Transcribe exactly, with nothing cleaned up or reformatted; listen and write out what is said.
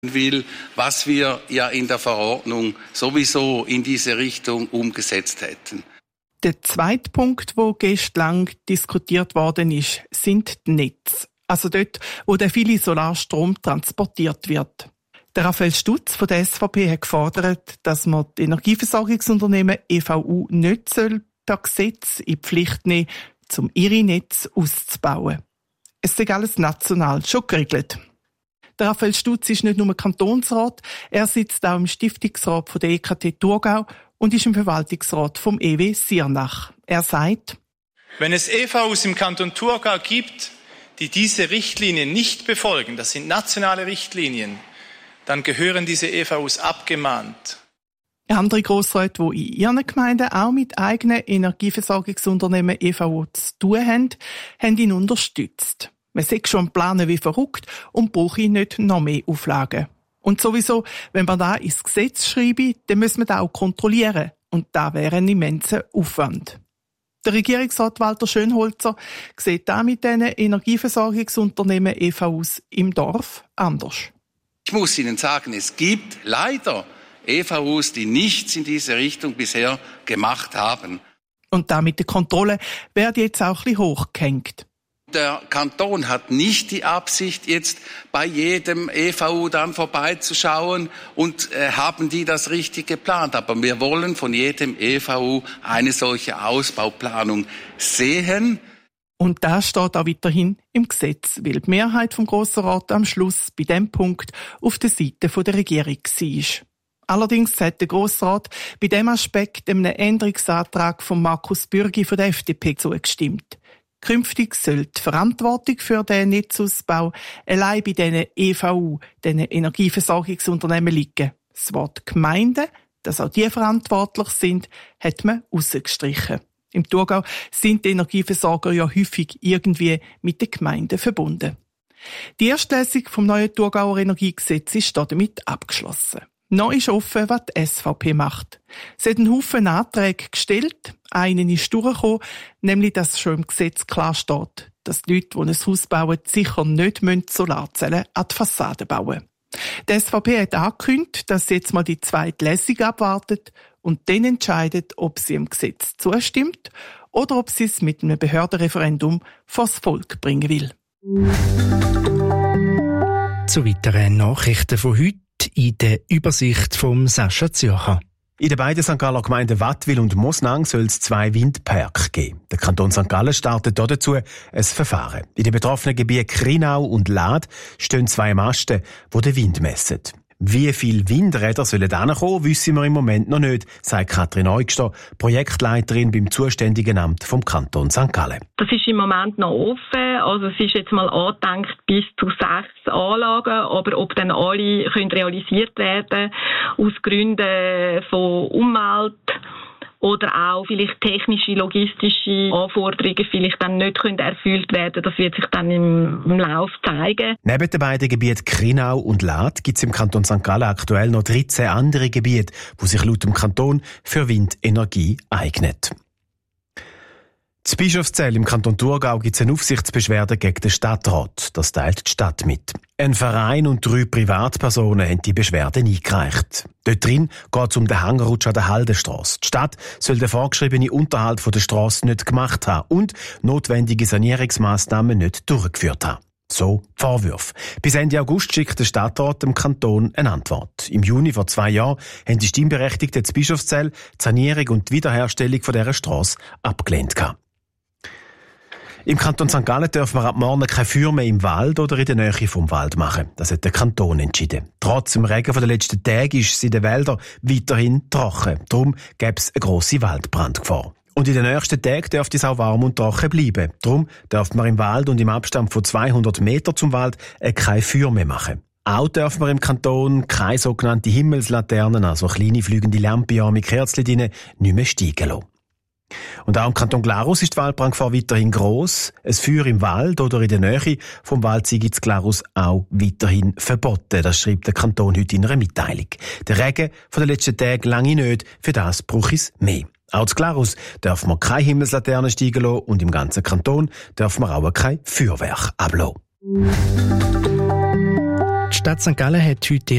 will, was wir ja in der Verordnung sowieso in diese Richtung umgesetzt hätten. Der zweite Punkt, wo gestern lang diskutiert worden ist, sind die Netze. Also dort, wo der viele Solarstrom transportiert wird. Der Raphael Stutz von der S V P hat gefordert, dass man die Energieversorgungsunternehmen E V U nicht soll per Gesetz in die Pflicht nehmen, um ihre Netze auszubauen. Es ist alles national schon geregelt. Der Raphael Stutz ist nicht nur Kantonsrat, er sitzt auch im Stiftungsrat von der E K T Thurgau und ist im Verwaltungsrat vom E W Siernach. Er sagt: Wenn es E V Us im Kanton Thurgau gibt, die diese Richtlinien nicht befolgen, das sind nationale Richtlinien, dann gehören diese E V Us abgemahnt. Andere Grossräte, die in ihren Gemeinden auch mit eigenen Energieversorgungsunternehmen E V U zu tun haben, haben ihn unterstützt. Man sieht schon planen wie verrückt und brauche nicht noch mehr Auflagen. Und sowieso, wenn man da ins Gesetz schreibe, dann muss man das auch kontrollieren. Und da wäre ein immenser Aufwand. Der Regierungsrat Walter Schönholzer sieht da mit diesen Energieversorgungsunternehmen E V Us im Dorf anders. Ich muss Ihnen sagen, es gibt leider E V Us, die nichts in diese Richtung bisher gemacht haben. Und da mit der Kontrolle wird jetzt auch ein bisschen hochgehängt. Der Kanton hat nicht die Absicht, jetzt bei jedem E V U dann vorbeizuschauen und äh, haben die das richtig geplant. Aber wir wollen von jedem E V U eine solche Ausbauplanung sehen. Und das steht auch weiterhin im Gesetz, weil die Mehrheit vom Grossen Rat am Schluss bei diesem Punkt auf der Seite der Regierung war. Allerdings hat der Grosse Rat bei diesem Aspekt einem Änderungsantrag von Markus Bürgi von der F D P zugestimmt. Künftig soll die Verantwortung für den Netzausbau allein bei diesen E V U, diesen Energieversorgungsunternehmen, liegen. Das Wort Gemeinden, dass auch die verantwortlich sind, hat man rausgestrichen. Im Thurgau sind die Energieversorger ja häufig irgendwie mit den Gemeinden verbunden. Die erste Lesung vom neuen Thurgauer Energiegesetz ist damit abgeschlossen. Noch ist offen, was die S V P macht. Sie hat einen Haufen Anträge gestellt. Einen ist durchgekommen, nämlich, dass schon im Gesetz klar steht, dass die Leute, die ein Haus bauen, sicher nicht Solarzellen an die Fassade bauen müssen. Die S V P hat angekündigt, dass sie jetzt mal die zweite Lesung abwartet und dann entscheidet, ob sie dem Gesetz zustimmt oder ob sie es mit einem Behördenreferendum vors Volk bringen will. Zu weiteren Nachrichten von heute in der Übersicht von Sascha Zürcher. In den beiden Sankt Galler Gemeinden Wattwil und Mosnang soll es zwei Windparks geben. Der Kanton Sankt Gallen startet dazu ein Verfahren. In den betroffenen Gebieten Krinau und Lad stehen zwei Masten, die den Wind messen. Wie viele Windräder sollen hinkommen, wissen wir im Moment noch nicht, sagt Katrin Eugster, Projektleiterin beim zuständigen Amt vom Kanton Sankt Gallen. Das ist im Moment noch offen. Also es ist jetzt mal angedenkt bis zu sechs Anlagen, aber ob dann alle können realisiert werden aus Gründen von Umwelt oder auch vielleicht technische, logistische Anforderungen vielleicht dann nicht können erfüllt werden. Das wird sich dann im, im Lauf zeigen. Neben den beiden Gebieten Krinau und Lad gibt es im Kanton Sankt Gallen aktuell noch dreizehn andere Gebiete, die sich laut dem Kanton für Windenergie eignen. In Bischofszell im Kanton Thurgau gibt es eine Aufsichtsbeschwerde gegen den Stadtrat. Das teilt die Stadt mit. Ein Verein und drei Privatpersonen haben die Beschwerde eingereicht. Dort drin geht es um den Hangrutsch an der Haldenstrasse. Die Stadt soll den vorgeschriebenen Unterhalt von der Strasse nicht gemacht haben und notwendige Sanierungsmaßnahmen nicht durchgeführt haben. So die Vorwürfe. Bis Ende August schickt der Stadtrat dem Kanton eine Antwort. Im Juni vor zwei Jahren haben die Stimmberechtigten in Bischofszell die Sanierung und die Wiederherstellung von dieser Strasse abgelehnt. Im Kanton Sankt Gallen dürfen wir ab morgen keine Feuer mehr im Wald oder in der Nähe vom Wald machen. Das hat der Kanton entschieden. Trotz dem Regen der letzten Tage ist es in den Wäldern weiterhin trocken. Darum gäbe es eine grosse Waldbrandgefahr. Und in den nächsten Tagen dürfte es auch warm und trocken bleiben. Darum dürfen wir im Wald und im Abstand von zweihundert Meter zum Wald keine Feuer mehr machen. Auch dürfen wir im Kanton keine sogenannte Himmelslaternen, also kleine fliegende Lampen mit Kerzchen drin, nicht mehr steigen lassen. Und auch im Kanton Glarus ist die Waldbrandgefahr weiterhin gross. Ein Feuer im Wald oder in der Nähe vom Wald sei in Glarus auch weiterhin verboten. Das schreibt der Kanton heute in einer Mitteilung. Der Regen von den letzten Tagen lange nicht, für das braucht es mehr. Auch in Glarus dürfen wir keine Himmelslaternen steigen lassen und im ganzen Kanton dürfen wir auch kein Feuerwerk ablassen. Die Stadt Sankt Gallen hat heute